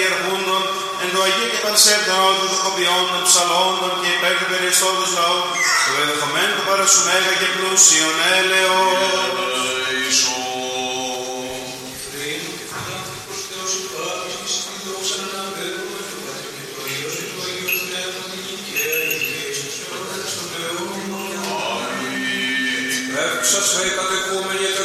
διεργούντων εν το Αγίου και Πανσέρτερο του τοπιών των ψαλόντων και υπέρ του περισσότερου λαού, το εδεχομένου του παρασουμέγα και πλούσιον έλεος. Σας φέρει κατεχούμενοι το